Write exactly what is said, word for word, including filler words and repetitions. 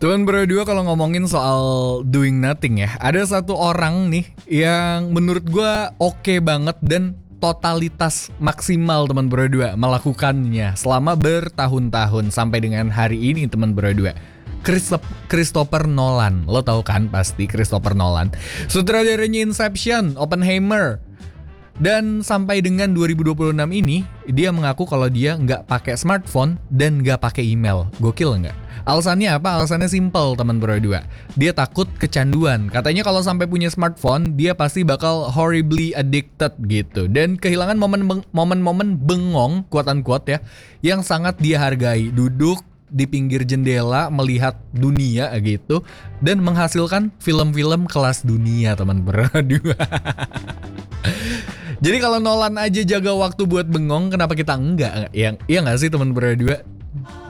Teman berdua kalau ngomongin soal doing nothing ya, ada satu orang nih yang menurut gue oke banget dan totalitas maksimal teman berdua melakukannya selama bertahun-tahun sampai dengan hari ini teman berdua. Christopher Nolan, lo tau kan pasti Christopher Nolan, sutradaranya Inception, Oppenheimer. Dan sampai dengan dua ribu dua puluh enam ini dia mengaku kalau dia nggak pakai smartphone dan nggak pakai email. Gokil nggak? Alasannya apa? Alasannya simple teman berdua. Dia takut kecanduan. Katanya kalau sampai punya smartphone dia pasti bakal horribly addicted gitu dan kehilangan momen momen-momen bengong quote-unquote ya yang sangat dia hargai. Duduk di pinggir jendela melihat dunia gitu dan menghasilkan film-film kelas dunia teman berdua. Jadi kalau Nolan aja jaga waktu buat bengong, kenapa kita enggak? Yang iya nggak sih teman berdua?